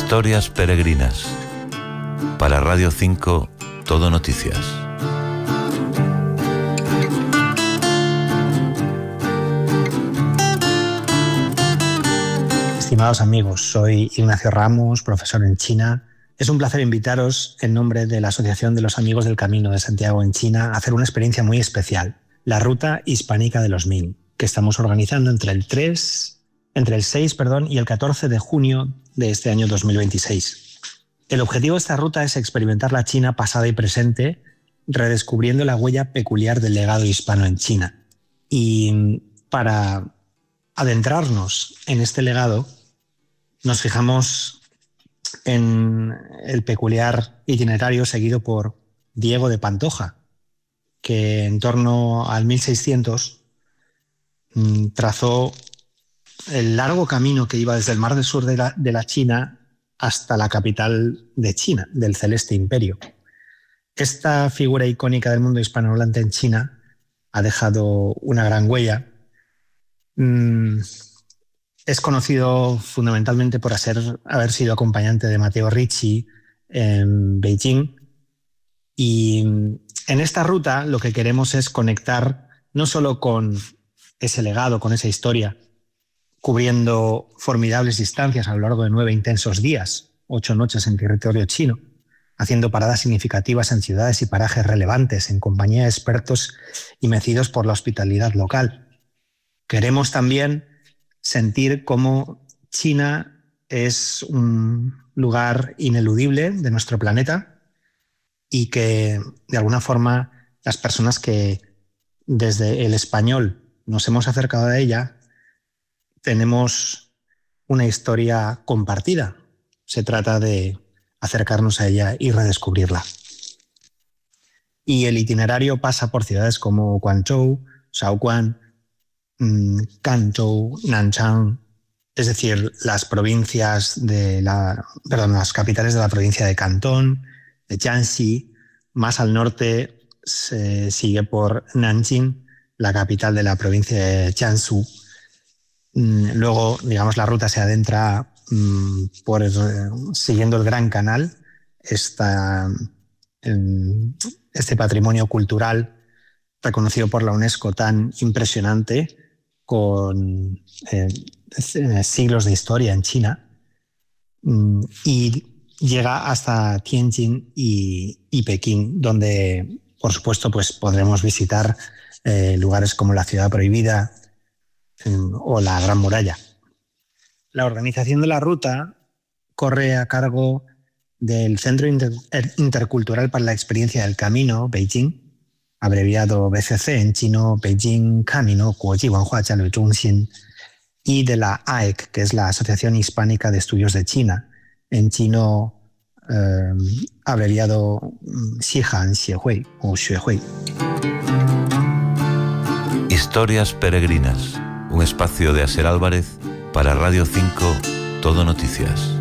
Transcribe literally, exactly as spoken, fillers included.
Historias peregrinas. Para Radio cinco, Todo Noticias. Estimados amigos, soy Ignacio Ramos, profesor en China. Es un placer invitaros en nombre de la Asociación de los Amigos del Camino de Santiago en China a hacer una experiencia muy especial, la Ruta Hispánica de los Ming, que estamos organizando entre el tres, entre el seis, perdón, y el catorce de junio de este año dos mil veintiséis. El objetivo de esta ruta es experimentar la China pasada y presente, redescubriendo la huella peculiar del legado hispano en China. Y para adentrarnos en este legado, nos fijamos en el peculiar itinerario seguido por Diego de Pantoja, que en torno al mil seiscientos mmm, trazó el largo camino que iba desde el Mar del Sur de la, de la China hasta la capital de China, del Celeste Imperio. Esta figura icónica del mundo hispanohablante en China ha dejado una gran huella. Mm, es conocido fundamentalmente por hacer, haber sido acompañante de Matteo Ricci en Beijing. Y en esta ruta lo que queremos es conectar no solo con ese legado, con esa historia, cubriendo formidables distancias a lo largo de nueve intensos días, ocho noches en territorio chino, haciendo paradas significativas en ciudades y parajes relevantes, en compañía de expertos y mecidos por la hospitalidad local. Queremos también sentir cómo China es un lugar ineludible de nuestro planeta y que, de alguna forma, las personas que desde el español nos hemos acercado a ella tenemos una historia compartida. Se trata de acercarnos a ella y redescubrirla. Y el itinerario pasa por ciudades como Guangzhou, Shaoguan, Canzhou, Nanchang, es decir, las provincias de la, perdón, las capitales de la provincia de Cantón, de Jiangxi. Más al norte se sigue por Nanjing, la capital de la provincia de Jiangsu. Luego, digamos, la ruta se adentra mmm, por, siguiendo el Gran Canal, esta, este patrimonio cultural reconocido por la UNESCO tan impresionante, con eh, siglos de historia en China, y llega hasta Tianjin y, y Pekín, donde, por supuesto, pues podremos visitar eh, lugares como la Ciudad Prohibida eh, o la Gran Muralla. La organización de la ruta corre a cargo del Centro Inter- Intercultural para la Experiencia del Camino, Beijing, abreviado B C C, en chino Beijing Camino Guoji Wenhua Jialui Zhongxin, y de la A E C, que es la Asociación Hispánica de Estudios de China, en chino eh, abreviado Xihan Xiehui o Xuehui. Historias peregrinas, un espacio de Aser Álvarez para Radio cinco, Todo Noticias.